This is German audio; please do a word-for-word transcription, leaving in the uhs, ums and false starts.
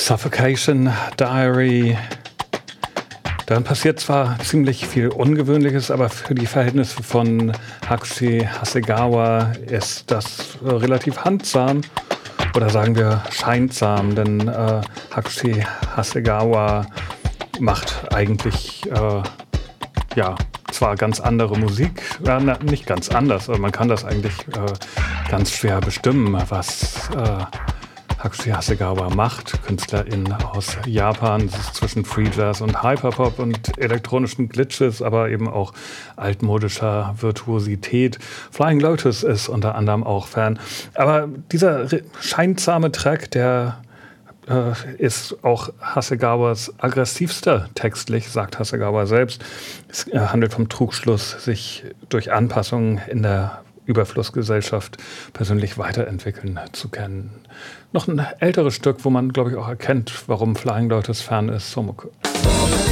Suffocation Diary. Dann passiert zwar ziemlich viel Ungewöhnliches, aber für die Verhältnisse von Hakushi Hasegawa ist das äh, relativ handsam. Oder sagen wir scheinsam, denn äh, Hakushi Hasegawa macht eigentlich äh, ja, zwar ganz andere Musik, äh, na, nicht ganz anders, aber man kann das eigentlich äh, ganz schwer bestimmen, was äh, Hakushi Hasegawa macht, Künstlerin aus Japan. Es ist zwischen Free Jazz und Hyperpop und elektronischen Glitches, aber eben auch altmodischer Virtuosität. Flying Lotus ist unter anderem auch Fan. Aber dieser scheinsame Track, der äh, ist auch Hasegawas aggressivster textlich, sagt Hasegawa selbst. Es äh, handelt vom Trugschluss, sich durch Anpassungen in der Überflussgesellschaft persönlich weiterentwickeln zu können. Noch ein älteres Stück, wo man, glaube ich, auch erkennt, warum Flying Lotus Fan ist, Somoku.